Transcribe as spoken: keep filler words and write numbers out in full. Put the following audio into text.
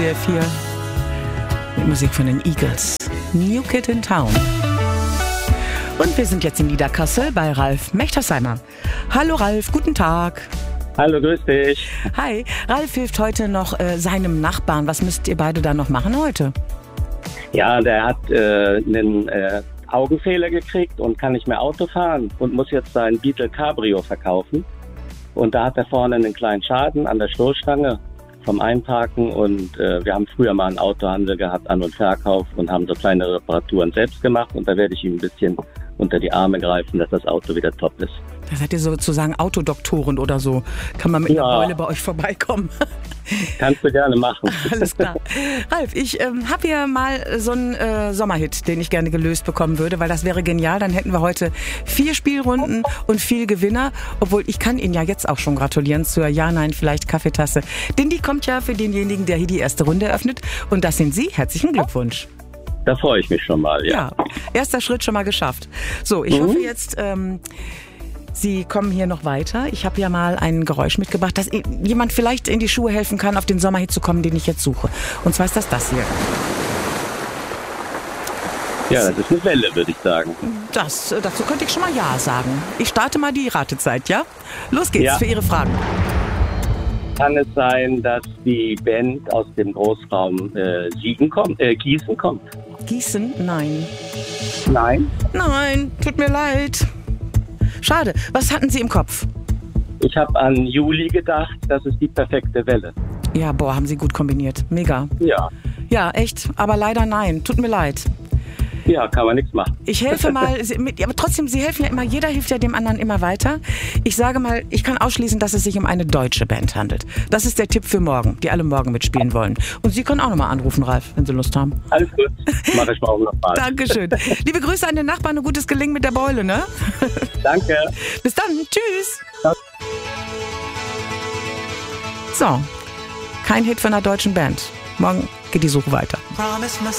vier mit Musik von den Eagles. New Kid in Town. Und wir sind jetzt in Niederkassel bei Ralf Mechtersheimer. Hallo Ralf, guten Tag. Hallo, grüß dich. Hi, Ralf hilft heute noch äh, seinem Nachbarn. Was müsst ihr beide da noch machen heute? Ja, der hat äh, einen äh, Augenfehler gekriegt und kann nicht mehr Auto fahren und muss jetzt sein Beetle Cabrio verkaufen. Und da hat er vorne einen kleinen Schaden an der Stoßstange vom Einparken und äh, wir haben früher mal einen Autohandel gehabt, An- und Verkauf, und haben so kleine Reparaturen selbst gemacht, und da werde ich ihm ein bisschen unter die Arme greifen, dass das Auto wieder top ist. Da seid ihr sozusagen Autodoktoren oder so. Kann man mit Ja. einer Beule bei euch vorbeikommen? Kannst du gerne machen. Alles klar. Ralf, ich ähm, habe hier mal so einen äh, Sommerhit, den ich gerne gelöst bekommen würde, weil das wäre genial. Dann hätten wir heute vier Spielrunden und viel Gewinner. Obwohl, ich kann Ihnen ja jetzt auch schon gratulieren zur Ja-Nein-Vielleicht-Kaffeetasse. Denn die kommt ja für denjenigen, der hier die erste Runde eröffnet. Und das sind Sie. Herzlichen Glückwunsch. Da freue ich mich schon mal, ja. Ja, erster Schritt schon mal geschafft. So, ich Mhm. hoffe jetzt, ähm, Sie kommen hier noch weiter. Ich habe ja mal ein Geräusch mitgebracht, dass jemand vielleicht in die Schuhe helfen kann, auf den Sommerhit zu kommen, den ich jetzt suche. Und zwar ist das das hier. Ja, das ist eine Welle, würde ich sagen. Das, äh, dazu könnte ich schon mal Ja sagen. Ich starte mal die Ratezeit, ja? Los geht's Ja. für Ihre Fragen. Kann es sein, dass die Band aus dem Großraum äh, Siegen kommt, äh, Gießen kommt? Gießen? Nein. Nein. Nein, tut mir leid. Schade. Was hatten Sie im Kopf? Ich habe an Juli gedacht, das ist die perfekte Welle. Ja, boah, haben Sie gut kombiniert. Mega. Ja, Ja, echt. Aber leider nein. Tut mir leid. ja, kann man nichts machen. Ich helfe mal, Sie- mit- aber trotzdem, Sie helfen ja immer, jeder hilft ja dem anderen immer weiter. Ich sage mal, ich kann ausschließen, dass es sich um eine deutsche Band handelt. Das ist der Tipp für morgen, die alle morgen mitspielen wollen. Und Sie können auch nochmal anrufen, Ralf, wenn Sie Lust haben. Alles gut, mache ich morgen nochmal. Dankeschön. Liebe Grüße an den Nachbarn, ein gutes Gelingen mit der Beule, ne? Danke. Bis dann, tschüss. Ciao. So, kein Hit von einer deutschen Band. Morgen geht die Suche weiter. Promise myself